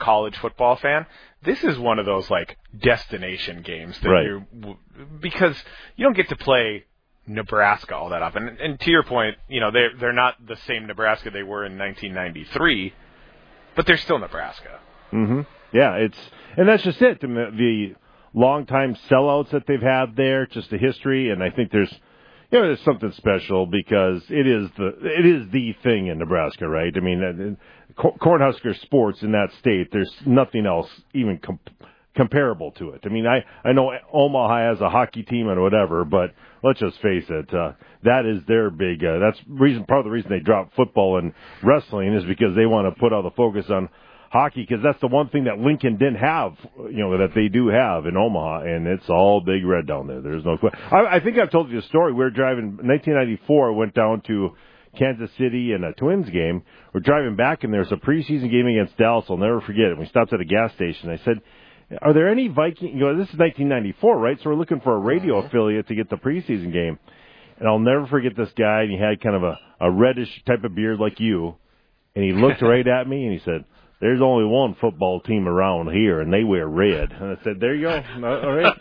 college football fan, this is one of those like destination games that because you don't get to play Nebraska all that often. And to your point, they're not the same Nebraska they were in 1993, but they're still Nebraska. Mm-hmm. Yeah, and that's just it. The long-time sellouts that they've had there, just the history, and I think there's something special because it is the thing in Nebraska, right? I mean, Cornhusker sports in that state, there's nothing else even comparable to it. I mean, I know Omaha has a hockey team and whatever, but let's just face it, that is their big. That's part of the reason they dropped football and wrestling is because they want to put all the focus on hockey, because that's the one thing that Lincoln didn't have, that they do have in Omaha, and it's all big red down there. There's no question. I think I've told you the story. We were driving, 1994, went down to Kansas City in a Twins game. We're driving back, and there's a preseason game against Dallas. I'll never forget it. We stopped at a gas station. I said, are there any Viking, this is 1994, right? So we're looking for a radio affiliate to get the preseason game. And I'll never forget this guy, and he had kind of a reddish type of beard like you, and he looked right at me, and he said, there's only one football team around here, and they wear red. And I said, there you go. All right.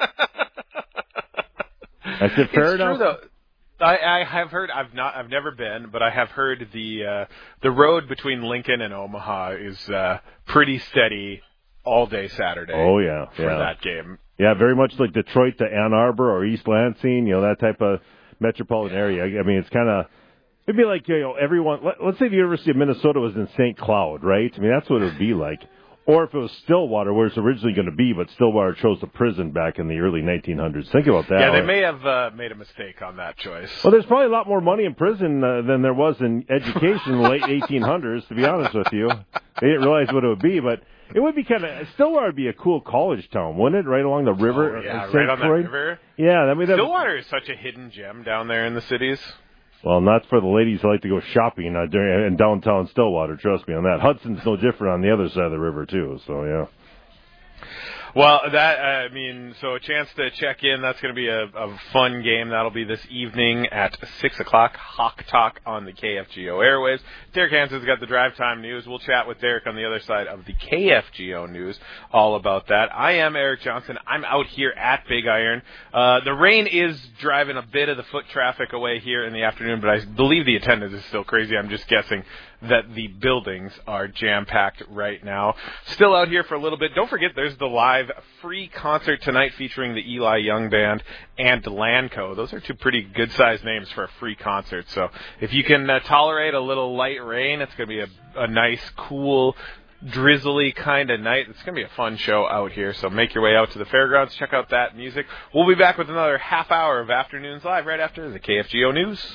I said, fair enough. True, though. I have heard. I've never been, but I have heard the road between Lincoln and Omaha is pretty steady all day Saturday. Oh yeah, for that game. Yeah, very much like Detroit to Ann Arbor or East Lansing. That type of metropolitan area. I mean, it's kind of. It'd be like, everyone, let's say the University of Minnesota was in St. Cloud, right? I mean, that's what it would be like. Or if it was Stillwater, where it's originally going to be, but Stillwater chose the prison back in the early 1900s. Think about that. Yeah, they may have made a mistake on that choice. Well, there's probably a lot more money in prison than there was in education in the late 1800s, to be honest with you. They didn't realize what it would be, but it would be Stillwater would be a cool college town, wouldn't it? Right along the river. Oh, yeah, right on that river. Yeah. I mean, Stillwater is such a hidden gem down there in the cities. Well, not for the ladies who like to go shopping in downtown Stillwater. Trust me on that. Hudson's no different on the other side of the river, too. So, yeah. Well, so a chance to check in. That's going to be a fun game. That'll be this evening at 6 o'clock. Hawk Talk on the KFGO airwaves. Derek Hansen's got the drive time news. We'll chat with Derek on the other side of the KFGO news all about that. I am Eric Johnson. I'm out here at Big Iron. The rain is driving a bit of the foot traffic away here in the afternoon, but I believe the attendance is still crazy. I'm just guessing that the buildings are jam-packed right now. Still out here for a little bit. Don't forget, there's the live free concert tonight featuring the Eli Young Band and Lanco. Those are two pretty good-sized names for a free concert. So if you can tolerate a little light rain, it's going to be a nice, cool, drizzly kind of night. It's going to be a fun show out here. So make your way out to the fairgrounds. Check out that music. We'll be back with another half hour of Afternoons Live right after the KFGO News.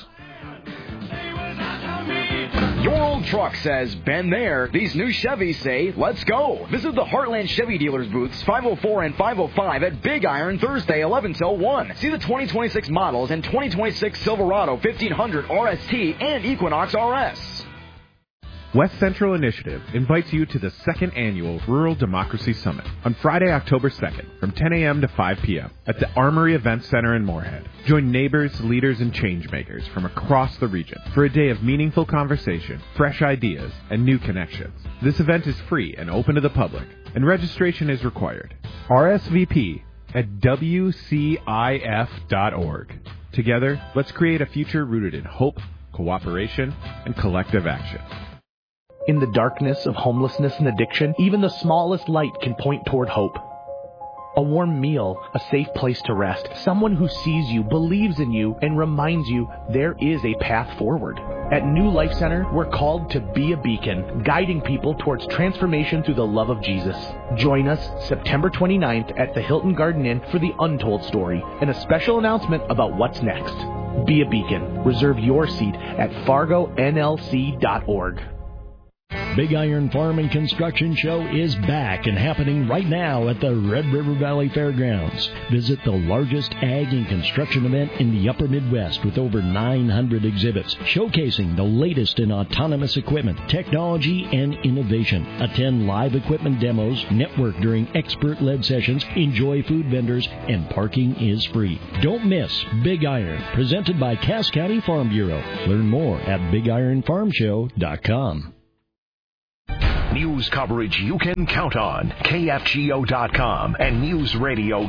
Your old truck says, been there. These new Chevys say, let's go. Visit the Heartland Chevy Dealers booths 504 and 505 at Big Iron Thursday 11 till 1. See the 2026 models and 2026 Silverado 1500 RST and Equinox RS. West Central Initiative invites you to the second annual Rural Democracy Summit on Friday, October 2nd from 10 a.m. to 5 p.m. at the Armory Event Center in Moorhead. Join neighbors, leaders, and changemakers from across the region for a day of meaningful conversation, fresh ideas, and new connections. This event is free and open to the public, and registration is required. RSVP at WCIF.org. Together, let's create a future rooted in hope, cooperation, and collective action. In the darkness of homelessness and addiction, even the smallest light can point toward hope. A warm meal, a safe place to rest, someone who sees you, believes in you, and reminds you there is a path forward. At New Life Center, we're called to be a beacon, guiding people towards transformation through the love of Jesus. Join us September 29th at the Hilton Garden Inn for the Untold Story and a special announcement about what's next. Be a beacon. Reserve your seat at fargonlc.org. Big Iron Farm and Construction Show is back and happening right now at the Red River Valley Fairgrounds. Visit the largest ag and construction event in the upper Midwest with over 900 exhibits showcasing the latest in autonomous equipment, technology, and innovation. Attend live equipment demos, network during expert-led sessions, enjoy food vendors, and parking is free. Don't miss Big Iron, presented by Cass County Farm Bureau. Learn more at BigIronFarmShow.com. New news coverage you can count on. KFGO.com and News Radio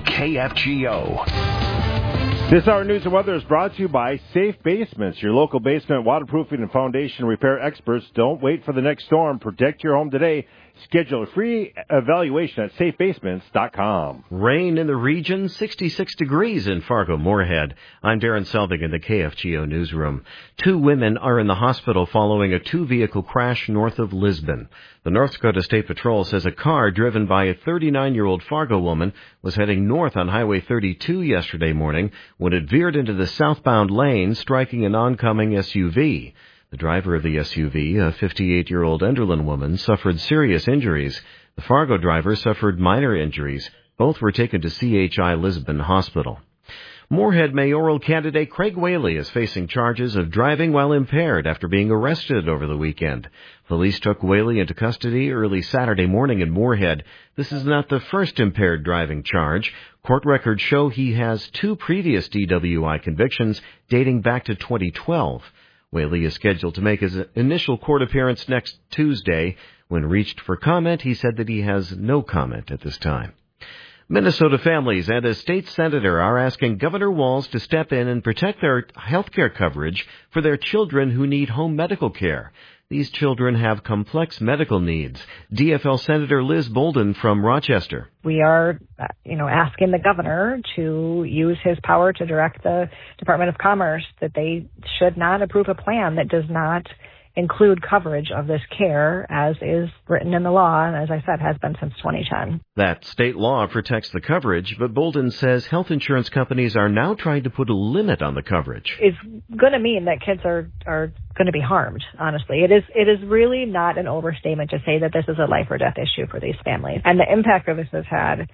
KFGO. This hour news and weather is brought to you by Safe Basements, your local basement waterproofing and foundation repair experts. Don't wait for the next storm. Protect your home today. Schedule a free evaluation at safebasements.com. Rain in the region, 66 degrees in Fargo-Moorhead. I'm Darren Selvig in the KFGO newsroom. 2 women are in the hospital following a 2-vehicle crash north of Lisbon. The North Dakota State Patrol says a car driven by a 39-year-old Fargo woman was heading north on Highway 32 yesterday morning when it veered into the southbound lane, striking an oncoming SUV. The driver of the SUV, a 58-year-old Enderlin woman, suffered serious injuries. The Fargo driver suffered minor injuries. Both were taken to CHI Lisbon Hospital. Moorhead mayoral candidate Craig Whaley is facing charges of driving while impaired after being arrested over the weekend. Police took Whaley into custody early Saturday morning in Moorhead. This is not the first impaired driving charge. Court records show he has 2 previous DWI convictions dating back to 2012. Whaley is scheduled to make his initial court appearance next Tuesday. When reached for comment, he said that he has no comment at this time. Minnesota families and a state senator are asking Governor Walz to step in and protect their health care coverage for their children who need home medical care. These children have complex medical needs. DFL Senator Liz Bolden from Rochester. We are, asking the governor to use his power to direct the Department of Commerce that they should not approve a plan that does not include coverage of this care as is written in the law, and as I said, has been since 2010. That state law protects the coverage, but Bolden says health insurance companies are now trying to put a limit on the coverage. It's going to mean that kids are going to be harmed, honestly. It is really not an overstatement to say that this is a life or death issue for these families. And the impact that this has had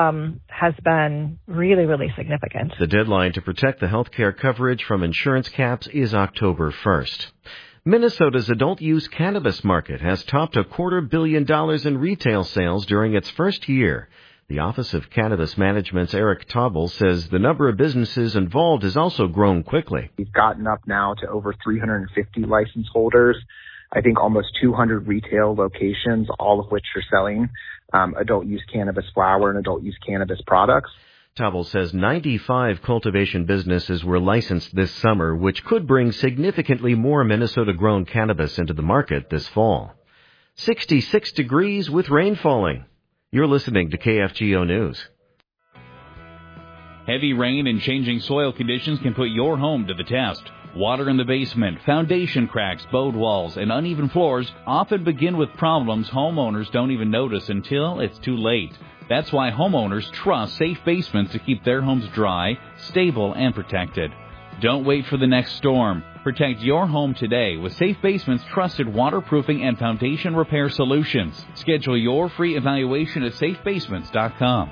has been really, really significant. The deadline to protect the health care coverage from insurance caps is October 1st. Minnesota's adult-use cannabis market has topped $250 million in retail sales during its first year. The Office of Cannabis Management's Eric Taubel says the number of businesses involved has also grown quickly. We've gotten up now to over 350 license holders. I think almost 200 retail locations, all of which are selling adult-use cannabis flower and adult-use cannabis products. Taubel says 95 cultivation businesses were licensed this summer, which could bring significantly more Minnesota-grown cannabis into the market this fall. 66 degrees with rain falling. You're listening to KFGO News. Heavy rain and changing soil conditions can put your home to the test. Water in the basement, foundation cracks, bowed walls, and uneven floors often begin with problems homeowners don't even notice until it's too late. That's why homeowners trust Safe Basements to keep their homes dry, stable, and protected. Don't wait for the next storm. Protect your home today with Safe Basements' trusted waterproofing and foundation repair solutions. Schedule your free evaluation at safebasements.com.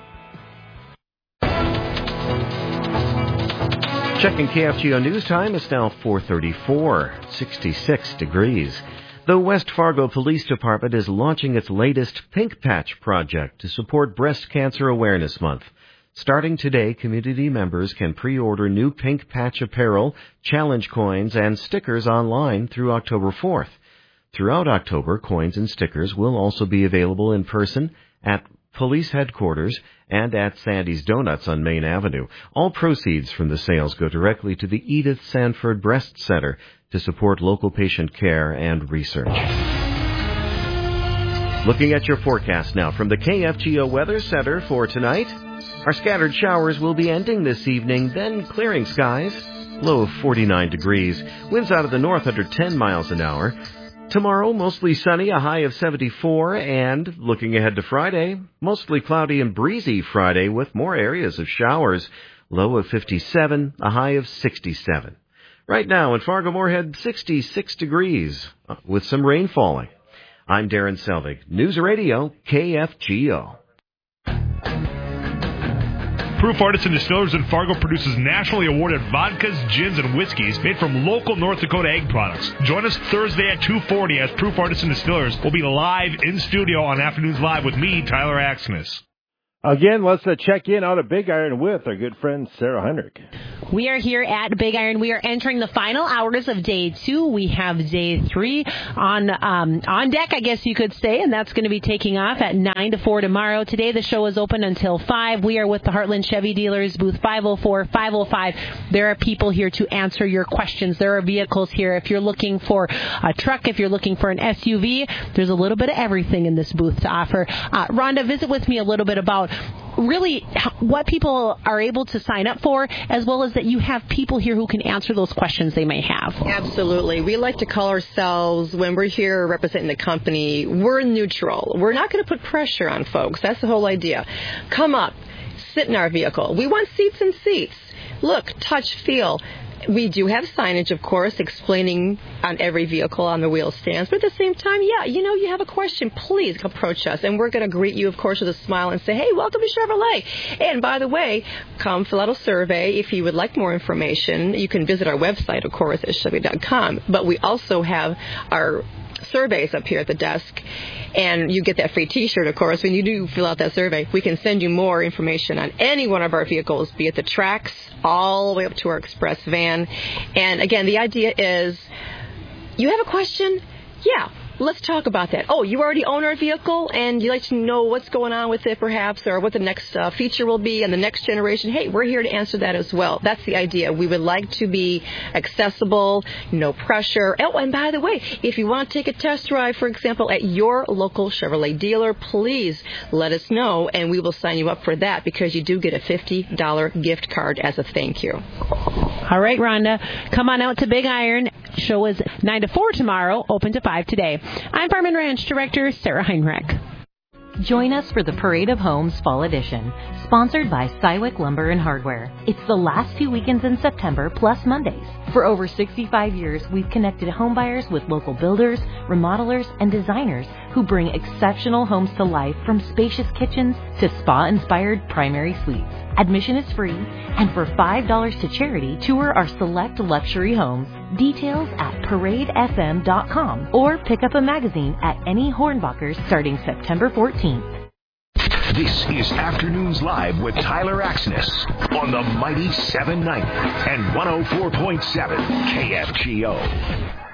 Checking KFGO News Time, it's now 4:34, 66 degrees. The West Fargo Police Department is launching its latest Pink Patch project to support Breast Cancer Awareness Month. Starting today, community members can pre-order new Pink Patch apparel, challenge coins, and stickers online through October 4th. Throughout October, coins and stickers will also be available in person at police headquarters and at Sandy's Donuts on Main Avenue. All proceeds from the sales go directly to the Edith Sanford Breast Center to support local patient care and research. Looking at your forecast now from the KFGO Weather Center for tonight. Our scattered showers will be ending this evening, then clearing skies. Low of 49 degrees. Winds out of the north under 10 miles an hour. Tomorrow, mostly sunny, a high of 74, and looking ahead to Friday, mostly cloudy and breezy Friday with more areas of showers. Low of 57, a high of 67. Right now in Fargo-Moorhead, 66 degrees with some rain falling. I'm Darren Selvig, News Radio KFGO. Proof Artisan Distillers in Fargo produces nationally awarded vodkas, gins, and whiskeys made from local North Dakota egg products. Join us Thursday at 2:40 as Proof Artisan Distillers will be live in studio on Afternoons Live with me, Tyler Axness. Again, let's check in out of Big Iron with our good friend Sarah Heinrich. We are here at Big Iron. We are entering the final hours of day 2. We have day 3 on deck, I guess you could say, and that's going to be taking off at 9 to 4 tomorrow. Today the show is open until 5. We are with the Heartland Chevy dealers, booth 504, 505. There are people here to answer your questions. There are vehicles here. If you're looking for a truck, if you're looking for an SUV, there's a little bit of everything in this booth to offer. Rhonda, visit with me a little bit about really what people are able to sign up for, as well as that you have people here who can answer those questions they may have. Absolutely. We like to call ourselves, when we're here representing the company, we're neutral. We're not going to put pressure on folks. That's the whole idea. Come up, sit in our vehicle. We want seats and seats. Look, touch, feel. We do have signage, of course, explaining on every vehicle on the wheel stands. But at the same time, you have a question, please approach us. And we're going to greet you, of course, with a smile and say, hey, welcome to Chevrolet. And by the way, come fill out a survey. If you would like more information, you can visit our website, of course, at Chevy.com. But we also have our surveys up here at the desk, and you get that free T-shirt, of course, when you do fill out that survey. We can send you more information on any one of our vehicles, be it the Trax, all the way up to our Express van. And again, the idea is, you have a question? Yeah. Let's talk about that. Oh, you already own our vehicle and you'd like to know what's going on with it perhaps, or what the next feature will be and the next generation. Hey, we're here to answer that as well. That's the idea. We would like to be accessible, no pressure. Oh, and by the way, if you want to take a test drive, for example, at your local Chevrolet dealer, please let us know and we will sign you up for that, because you do get a $50 gift card as a thank you. All right, Rhonda, come on out to Big Iron. Show is 9 to 4 tomorrow, open to 5 today. I'm Farm and Ranch Director Sarah Heinrich. Join us for the Parade of Homes Fall Edition, sponsored by Cywick Lumber and Hardware. It's the last 2 weekends in September, plus Mondays. For over 65 years, we've connected homebuyers with local builders, remodelers, and designers who bring exceptional homes to life, from spacious kitchens to spa-inspired primary suites. Admission is free, and for $5 to charity, tour our select luxury homes. Details at paradefm.com, or pick up a magazine at any Hornbachers starting September 14th. This is Afternoons Live with Tyler Axness on the mighty 790 and 104.7 KFGO.